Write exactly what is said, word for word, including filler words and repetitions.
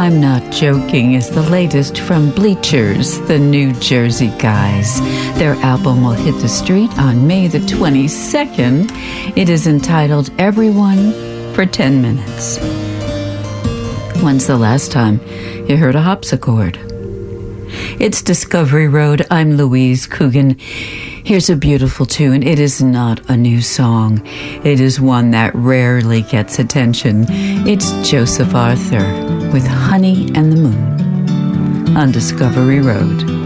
I'm Not Joking is the latest from Bleachers, the New Jersey guys. Their album will hit the street on May the twenty-second. It is entitled Everyone for ten minutes. When's the last time you heard a harpsichord? It's Discovery Road. I'm Louise Coogan. Here's a beautiful tune. It is not a new song. It is one that rarely gets attention. It's Joseph Arthur with Honey and the Moon on Discovery Road.